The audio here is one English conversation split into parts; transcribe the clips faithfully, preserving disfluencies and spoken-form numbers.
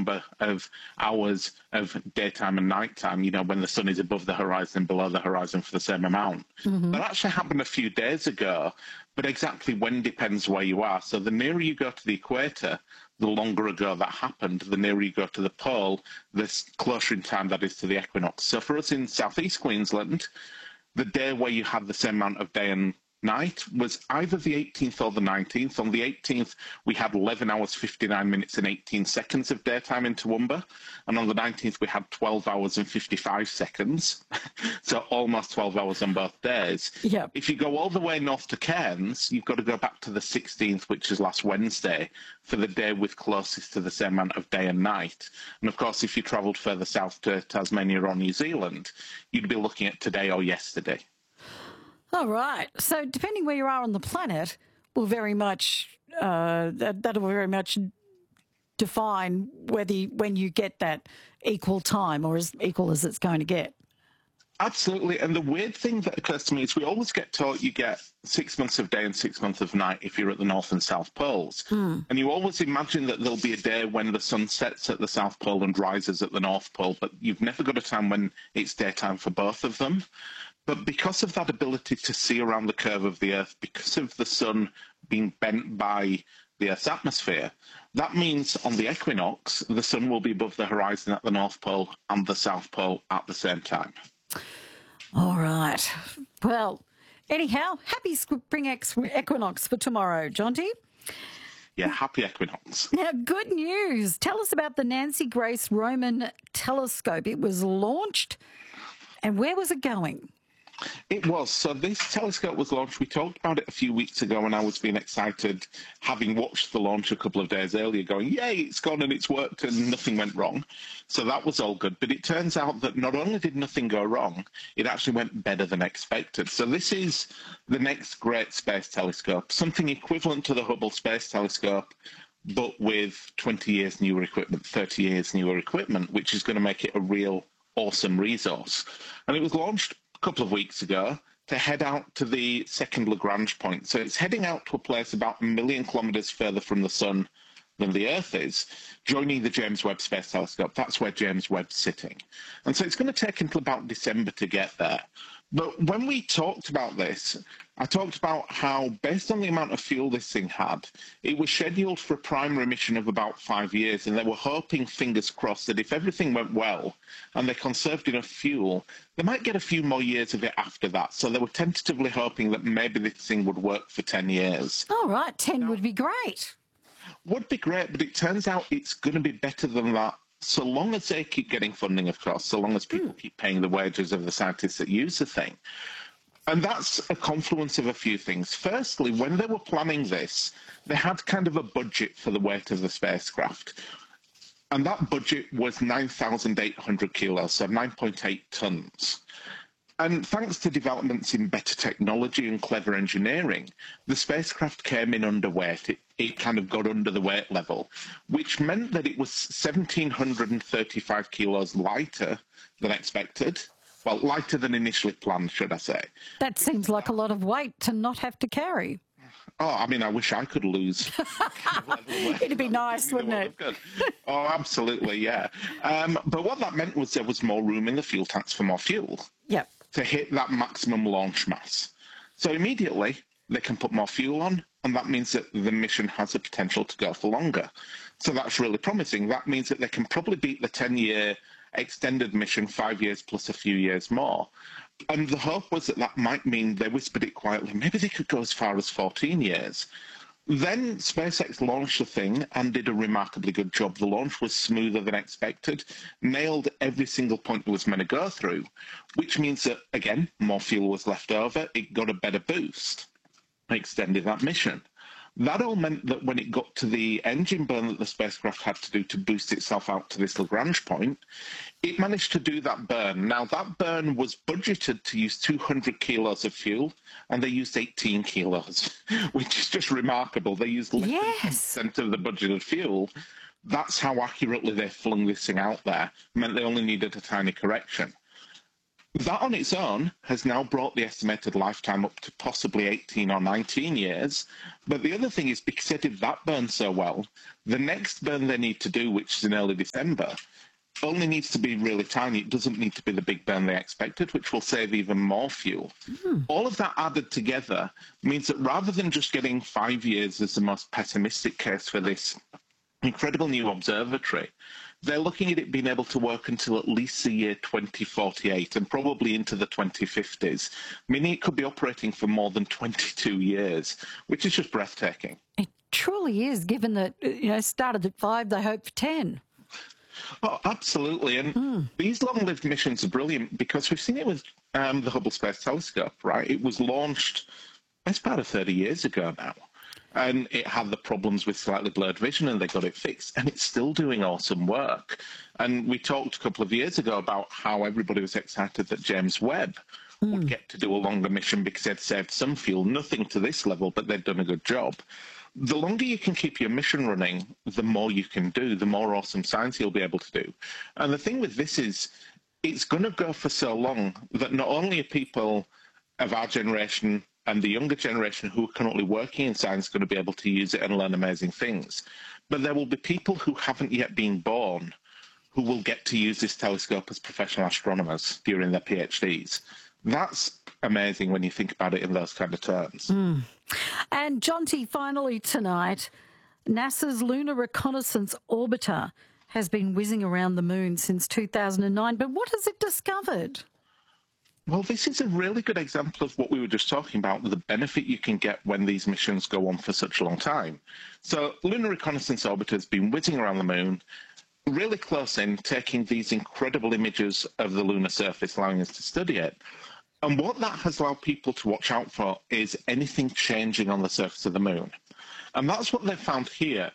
number of hours of daytime and nighttime, you know, when the sun is above the horizon, below the horizon for the same amount. Mm-hmm. That actually happened a few days ago, but exactly when depends where you are. So the nearer you go to the equator, the longer ago that happened. The nearer you go to the pole, the closer in time that is to the equinox. So for us in southeast Queensland, the day where you had the same amount of day and night was either the eighteenth or the nineteenth. On the eighteenth, we had eleven hours, fifty-nine minutes and eighteen seconds of daytime in Toowoomba. And on the nineteenth, we had twelve hours and fifty-five seconds. So almost twelve hours on both days. Yep. If you go all the way north to Cairns, you've got to go back to the sixteenth, which is last Wednesday, for the day with closest to the same amount of day and night. And of course, if you travelled further south to Tasmania or New Zealand, you'd be looking at today or yesterday. All right. So depending where you are on the planet will very much, uh, that, that will very much define whether you, when you get that equal time or as equal as it's going to get. Absolutely. And the weird thing that occurs to me is we always get taught you get six months of day and six months of night if you're at the North and South Poles. Mm. And you always imagine that there'll be a day when the sun sets at the South Pole and rises at the North Pole, but you've never got a time when it's daytime for both of them. But because of that ability to see around the curve of the Earth, because of the sun being bent by the Earth's atmosphere, that means on the equinox, the sun will be above the horizon at the North Pole and the South Pole at the same time. All right. Well, anyhow, happy spring equinox for tomorrow, Jonty. Yeah, happy equinox. Now, good news. Tell us about the Nancy Grace Roman telescope. It was launched, and where was it going? It was. So this telescope was launched. We talked about it a few weeks ago and I was being excited, having watched the launch a couple of days earlier, going, yay, it's gone and it's worked and nothing went wrong. So that was all good. But it turns out that not only did nothing go wrong, it actually went better than expected. So this is the next great space telescope, something equivalent to the Hubble Space Telescope, but with twenty years newer equipment, thirty years newer equipment, which is going to make it a real awesome resource. And it was launched couple of weeks ago to head out to the second Lagrange point. So it's heading out to a place about a million kilometres further from the sun than the Earth is, joining the James Webb Space Telescope. That's where James Webb's sitting. And so it's going to take until about December to get there. But when we talked about this, I talked about how, based on the amount of fuel this thing had, it was scheduled for a primary mission of about five years, and they were hoping, fingers crossed, that if everything went well and they conserved enough fuel, they might get a few more years of it after that. So they were tentatively hoping that maybe this thing would work for ten years. All right, ten now, would be great. Would be great, but it turns out it's going to be better than that. So long as they keep getting funding, of course, so long as people mm. keep paying the wages of the scientists that use the thing. And that's a confluence of a few things. Firstly, when they were planning this, they had kind of a budget for the weight of the spacecraft. And that budget was nine thousand eight hundred kilos, so nine point eight tons. And thanks to developments in better technology and clever engineering, the spacecraft came in underweight. It, it kind of got under the weight level, which meant that it was one thousand seven hundred thirty-five kilos lighter than expected. Well, lighter than initially planned, should I say. That seems like a lot of weight to not have to carry. Oh, I mean, I wish I could lose. It'd be nice, wouldn't it? Oh, absolutely, yeah. Um, but what that meant was there was more room in the fuel tanks for more fuel. Yep. To hit that maximum launch mass. So immediately they can put more fuel on, and that means that the mission has the potential to go for longer. So that's really promising. That means that they can probably beat the ten-year extended mission, five years plus a few years more. And the hope was that that might mean, they whispered it quietly, maybe they could go as far as fourteen years. Then SpaceX launched the thing and did a remarkably good job. The launch was smoother than expected, nailed every single point it was meant to go through, which means that, again, more fuel was left over. It got a better boost, extended that mission. That all meant that when it got to the engine burn that the spacecraft had to do to boost itself out to this Lagrange point, it managed to do that burn. Now, that burn was budgeted to use two hundred kilos of fuel, and they used eighteen kilos, which is just remarkable. They used less yes. than ten percent of the budgeted fuel. That's how accurately they flung this thing out there. It meant they only needed a tiny correction. That on its own has now brought the estimated lifetime up to possibly eighteen or nineteen years. But the other thing is, because they did that burn so well, the next burn they need to do, which is in early December, only needs to be really tiny. It doesn't need to be the big burn they expected, which will save even more fuel. Mm. All of that added together means that rather than just getting five years as the most pessimistic case for this incredible new observatory, they're looking at it being able to work until at least the year twenty forty-eight and probably into the twenty fifties, meaning it could be operating for more than twenty-two years, which is just breathtaking. It truly is, given that, you know, started at five, they hope for ten. Oh, absolutely. And mm. these long-lived missions are brilliant because we've seen it with um, the Hubble Space Telescope, right? It was launched, it's about thirty years ago now. And it had the problems with slightly blurred vision, and they got it fixed, and it's still doing awesome work. And we talked a couple of years ago about how everybody was excited that James Webb mm. would get to do a longer mission because they'd saved some fuel, nothing to this level, but they'd done a good job. The longer you can keep your mission running, the more you can do, the more awesome science you'll be able to do. And the thing with this is, it's going to go for so long that not only are people of our generation and the younger generation who are currently working in science going to be able to use it and learn amazing things, but there will be people who haven't yet been born who will get to use this telescope as professional astronomers during their PhDs. That's amazing when you think about it in those kind of terms. Mm. And Jonty, finally tonight, NASA's Lunar Reconnaissance Orbiter has been whizzing around the moon since two thousand nine, but what has it discovered? Well, this is a really good example of what we were just talking about, the benefit you can get when these missions go on for such a long time. So Lunar Reconnaissance Orbiter has been whizzing around the moon, really close in, taking these incredible images of the lunar surface, allowing us to study it. And what that has allowed people to watch out for is anything changing on the surface of the moon. And that's what they've found here.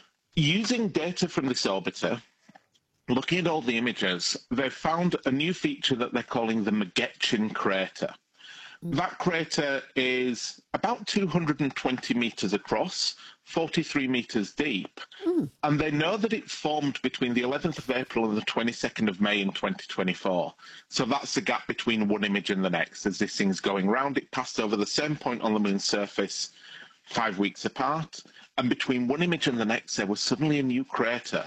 Using data from this orbiter, looking at all the images, they've found a new feature that they're calling the Magetchin crater. That crater is about two hundred twenty metres across, forty-three metres deep, mm. and they know that it formed between the eleventh of April and the twenty-second of May in twenty twenty-four. So that's the gap between one image and the next. As this thing's going round, it passed over the same point on the moon's surface five weeks apart, and between one image and the next, there was suddenly a new crater.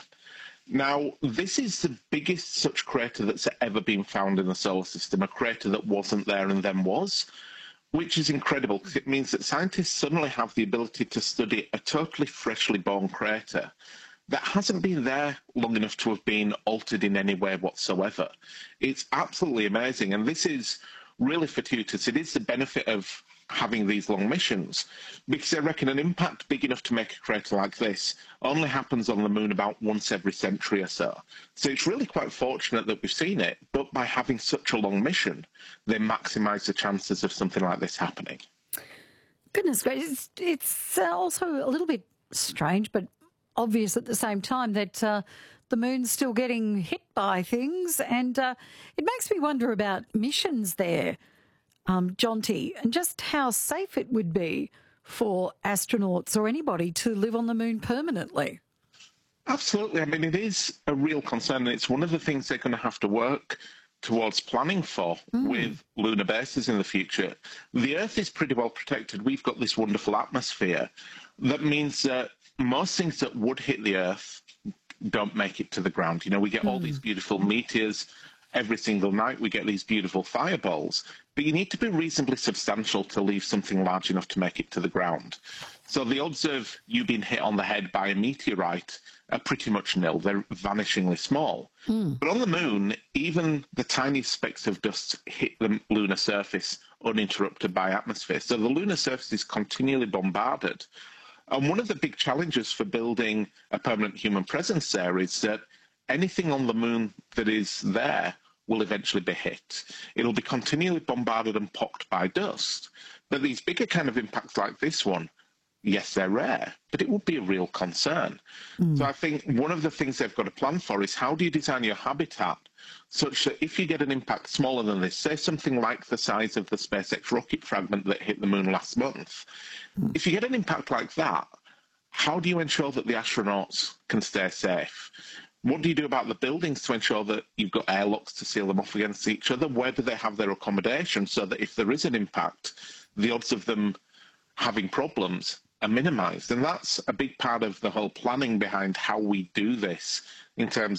Now, this is the biggest such crater that's ever been found in the solar system, a crater that wasn't there and then was, which is incredible because it means that scientists suddenly have the ability to study a totally freshly born crater that hasn't been there long enough to have been altered in any way whatsoever. It's absolutely amazing, and this is really fortuitous. It is the benefit of having these long missions, because they reckon an impact big enough to make a crater like this only happens on the moon about once every century or so. So it's really quite fortunate that we've seen it, but by having such a long mission, they maximise the chances of something like this happening. Goodness gracious, it's, it's uh, also a little bit strange, but obvious at the same time that uh, the moon's still getting hit by things, and uh, it makes me wonder about missions there. Um, Jonty, and just how safe it would be for astronauts or anybody to live on the moon permanently. Absolutely. I mean, it is a real concern, and it's one of the things they're going to have to work towards planning for mm. with lunar bases in the future. The Earth is pretty well protected. We've got this wonderful atmosphere that means that most things that would hit the Earth don't make it to the ground. You know, we get mm. all these beautiful meteors every single night. We get these beautiful fireballs, but you need to be reasonably substantial to leave something large enough to make it to the ground. So the odds of you being hit on the head by a meteorite are pretty much nil. They're vanishingly small. Mm. But on the moon, even the tiniest specks of dust hit the lunar surface uninterrupted by atmosphere. So the lunar surface is continually bombarded. And one of the big challenges for building a permanent human presence there is that anything on the moon that is there will eventually be hit. It'll be continually bombarded and pocked by dust. But these bigger kind of impacts like this one, yes, they're rare, but it would be a real concern. Mm. So I think one of the things they've got to plan for is how do you design your habitat such that if you get an impact smaller than this, say something like the size of the SpaceX rocket fragment that hit the moon last month, mm. if you get an impact like that, how do you ensure that the astronauts can stay safe? What do you do about the buildings to ensure that you've got airlocks to seal them off against each other? Where do they have their accommodation so that if there is an impact, the odds of them having problems are minimised? And that's a big part of the whole planning behind how we do this in terms